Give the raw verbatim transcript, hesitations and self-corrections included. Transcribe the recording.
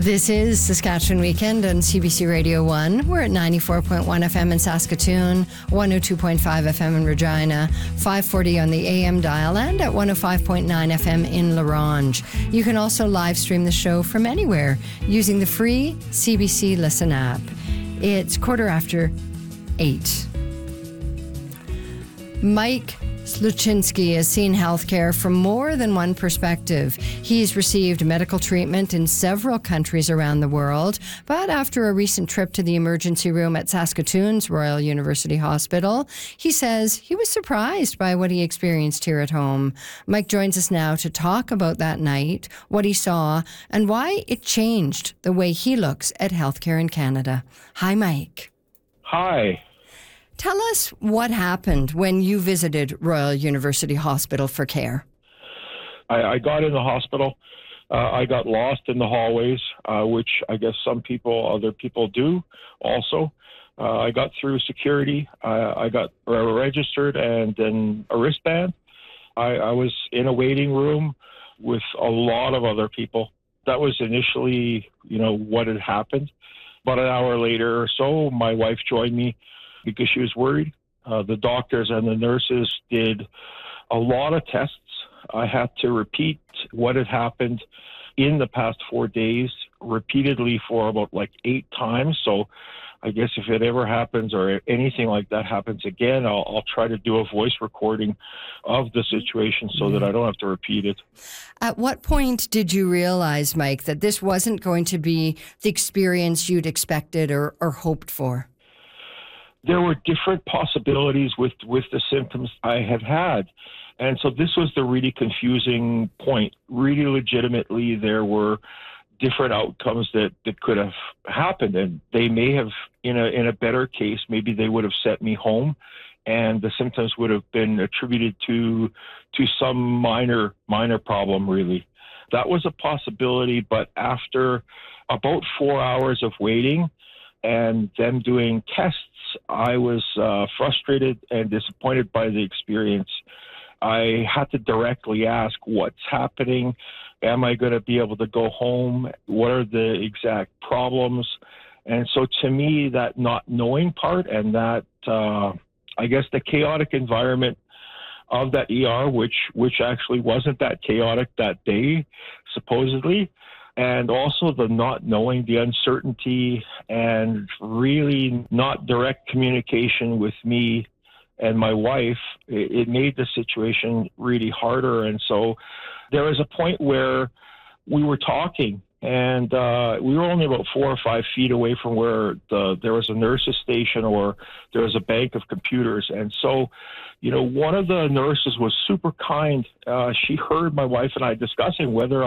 This is Saskatchewan Weekend on C B C Radio one. We're at ninety-four point one F M in Saskatoon, one oh two point five F M in Regina, five forty on the A M dial, and at one oh five point nine F M in La Ronge. You can also live stream the show from anywhere using the free C B C Listen app. It's quarter after eight. Mike Sluchinski has seen healthcare from more than one perspective. He's received medical treatment in several countries around the world, but after a recent trip to the emergency room at Saskatoon's Royal University Hospital, he says he was surprised by what he experienced here at home. Mike joins us now to talk about that night, what he saw, and why it changed the way he looks at healthcare in Canada. Hi, Mike. Hi. Tell us what happened when you visited Royal University Hospital for care. I, I got in the hospital. Uh, I got lost in the hallways, uh, which I guess some people, other people do also. Uh, I got through security. Uh, I got registered and then a wristband. I, I was in a waiting room with a lot of other people. That was initially, you know, what had happened. About an hour later or so, my wife joined me because she was worried. Uh, the doctors and the nurses did a lot of tests. I had to repeat what had happened in the past four days repeatedly for about like eight times. So I guess if it ever happens or anything like that happens again, I'll, I'll try to do a voice recording of the situation so that I don't have to repeat it. At what point did you realize, Mike, that this wasn't going to be the experience you'd expected or, or hoped for? There were different possibilities with, with the symptoms I had had. And so this was the really confusing point. Really legitimately, there were different outcomes that, that could have happened. And they may have, in a, in a better case, maybe they would have sent me home and the symptoms would have been attributed to, to some minor, minor problem, really. That was a possibility. But after about four hours of waiting and them doing tests, I was uh, frustrated and disappointed by the experience. I had to directly ask, what's happening? Am I going to be able to go home? What are the exact problems? And so to me, that not knowing part and that, uh, I guess, the chaotic environment of that E R, which, which actually wasn't that chaotic that day, supposedly, and also the not knowing, the uncertainty, and really not direct communication with me and my wife, it, it made the situation really harder. And so there was a point where we were talking, and uh, we were only about four or five feet away from where the, there was a nurse's station or there was a bank of computers. And so, you know, one of the nurses was super kind. Uh, she heard my wife and I discussing whether